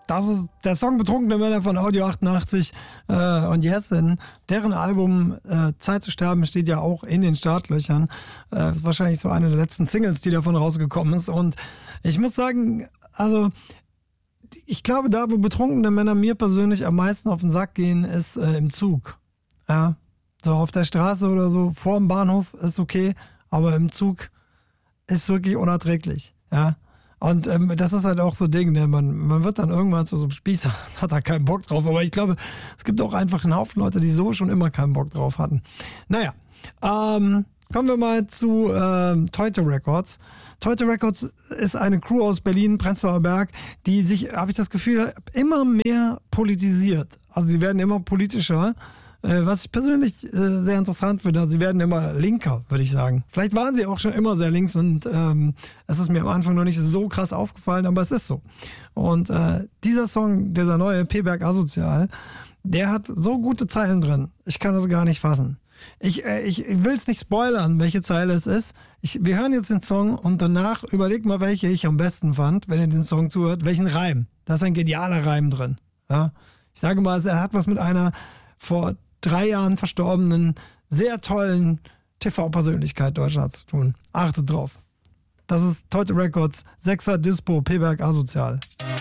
Das ist der Song Betrunkene Männer von Audio 88 und Jessin. Deren Album Zeit zu sterben steht ja auch in den Startlöchern. Ist wahrscheinlich so eine der letzten Singles, die davon rausgekommen ist. Und ich muss sagen, also ich glaube, da, wo betrunkene Männer mir persönlich am meisten auf den Sack gehen, ist im Zug. Ja, so auf der Straße oder so, vor dem Bahnhof ist okay, aber im Zug ist wirklich unerträglich. Ja. Und das ist halt auch so ein Ding, ne? Man wird dann irgendwann zu so einem Spießer, hat da keinen Bock drauf. Aber ich glaube, es gibt auch einfach einen Haufen Leute, die so schon immer keinen Bock drauf hatten. Naja, kommen wir mal zu Teute Records. Teute Records ist eine Crew aus Berlin, Prenzlauer Berg, die sich, habe ich das Gefühl, immer mehr politisiert. Also sie werden immer politischer. Was ich persönlich sehr interessant finde, sie werden immer linker, würde ich sagen. Vielleicht waren sie auch schon immer sehr links und es ist mir am Anfang noch nicht so krass aufgefallen, aber es ist so. Und dieser Song, dieser neue P-Berg Asozial, der hat so gute Zeilen drin. Ich kann das gar nicht fassen. Ich will es nicht spoilern, welche Zeile es ist. Wir hören jetzt den Song und danach überlegt mal, welche ich am besten fand, wenn ihr den Song zuhört, welchen Reim. Da ist ein genialer Reim drin. Ja? Ich sage mal, er hat was mit einer vor 3 Jahren verstorbenen, sehr tollen TV-Persönlichkeit Deutschlands zu tun. Achtet drauf. Das ist Teute Records, 6er Dispo, P-Berg Asozial.